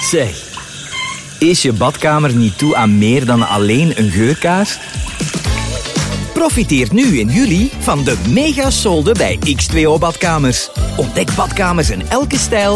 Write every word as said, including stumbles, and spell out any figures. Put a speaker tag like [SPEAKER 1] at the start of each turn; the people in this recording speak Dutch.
[SPEAKER 1] Zeg, is je badkamer niet toe aan meer dan alleen een geurkaars? Profiteer nu in juli van de mega solden bij X twee O Badkamers. Ontdek badkamers in elke stijl